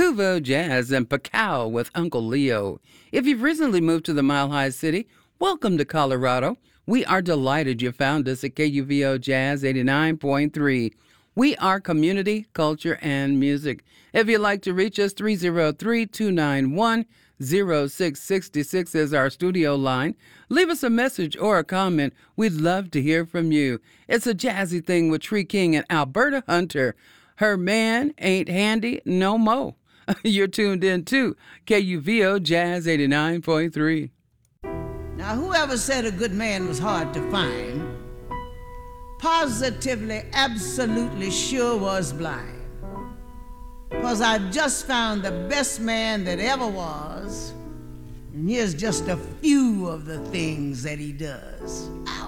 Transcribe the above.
Nuvo Jazz and Pacao with Uncle Leo. If you've recently moved to the Mile High City, welcome to Colorado. We are delighted you found us at KUVO Jazz 89.3. We are community, culture, and music. If you'd like to reach us, 303-291-0666 is our studio line. Leave us a message or a comment. We'd love to hear from you. It's a jazzy thing with Tree King and Alberta Hunter. Her man ain't handy no mo. You're tuned in to KUVO Jazz 89.3. Now, whoever said a good man was hard to find, positively, absolutely sure was blind. Because I've just found the best man that ever was, and here's just a few of the things that he does. Ow.